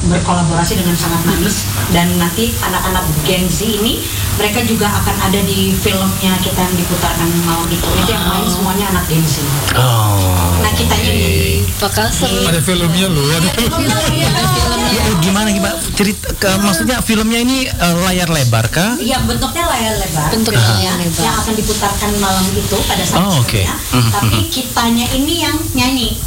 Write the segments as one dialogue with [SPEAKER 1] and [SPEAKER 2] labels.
[SPEAKER 1] berkolaborasi dengan sangat manis, dan nanti anak-anak Gen Z ini mereka juga akan ada di filmnya kita yang diputarkan malam itu yang main semuanya anak Gen Z. Nah kitanya di
[SPEAKER 2] bakal seru.
[SPEAKER 3] Ada filmnya loh.
[SPEAKER 4] Gimana cerita? Maksudnya filmnya ini layar lebar kah?
[SPEAKER 1] Iya, bentuknya layar lebar.
[SPEAKER 2] Bentuknya layar lebar.
[SPEAKER 1] Yang akan diputarkan malam itu pada saat
[SPEAKER 4] Oke.
[SPEAKER 1] Tapi kitanya ini yang nyanyi.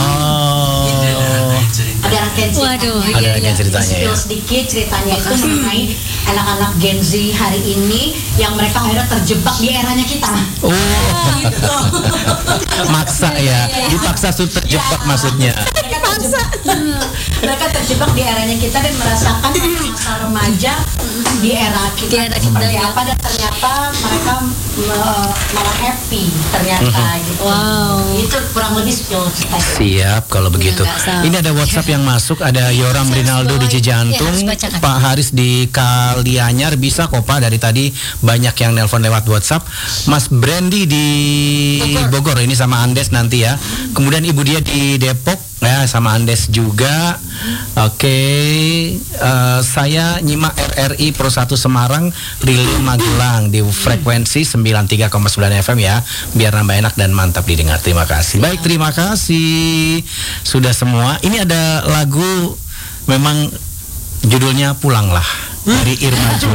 [SPEAKER 1] Ada rangkaian ceritanya.
[SPEAKER 2] Waduh,
[SPEAKER 4] Ada rangkaian ceritanya ya.
[SPEAKER 1] Sedikit ceritanya itu mengenai anak-anak Gen Z hari ini yang mereka akhirnya terjebak di eranya kita. Gitu.
[SPEAKER 4] Maksa ya, dipaksa terjebak maksudnya.
[SPEAKER 1] Mereka terjebak di eranya kita dan merasakan masa remaja di era kita.
[SPEAKER 2] Di era kita,
[SPEAKER 1] seperti
[SPEAKER 2] ya.
[SPEAKER 1] apa, dan ternyata mereka malah happy ternyata gitu.
[SPEAKER 2] Wow.
[SPEAKER 1] Itu kurang lebih spill cerita.
[SPEAKER 4] Siap kalau begitu.
[SPEAKER 2] nggak salah.
[SPEAKER 4] Ini ada WhatsApp yang masuk, ada Yoram Rinaldo di Cijantung,
[SPEAKER 2] Ya, harus bacakan.
[SPEAKER 4] Pak Haris di Kalianyar, bisa kok Pak, dari tadi banyak yang nelpon lewat WhatsApp. Mas Brandy di Bogor ini sama Andes nanti ya. Kemudian Ibu dia di Depok ya sama Andes juga. Oke, saya nyimak RRI Pro 1 Semarang, Lili Magelang di frekuensi 93,9 FM ya, biar nambah enak dan mantap didengar. Terima kasih. Baik, terima kasih sudah semua. Ini ada lagu memang judulnya Pulanglah dari Irma Jun.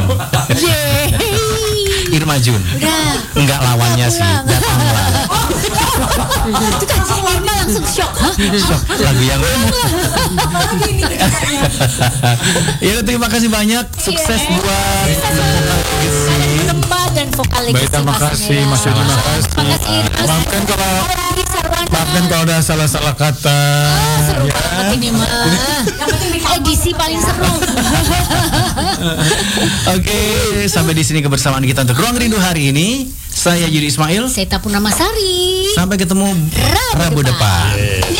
[SPEAKER 4] Irma Jun. Enggak lawannya sih, datanglah.
[SPEAKER 2] Itu kan si Irma langsung shock. Hah?
[SPEAKER 4] Shock, lagu yang ya, terima kasih banyak, sukses buat
[SPEAKER 2] Lembah dan vokal
[SPEAKER 3] Baik, terima kasih Mas Yudi, terima kasih.
[SPEAKER 2] Makasih Irma.
[SPEAKER 3] Maafkan kalau ada salah-salah kata.
[SPEAKER 2] Seru banget ini mah. Edisi paling seru.
[SPEAKER 4] Oke, sampai di sini kebersamaan kita untuk Ruang Rindu hari ini. Saya Yudi Ismail.
[SPEAKER 2] Saya Tapuna Masari.
[SPEAKER 4] Sampai ketemu Rabu depan.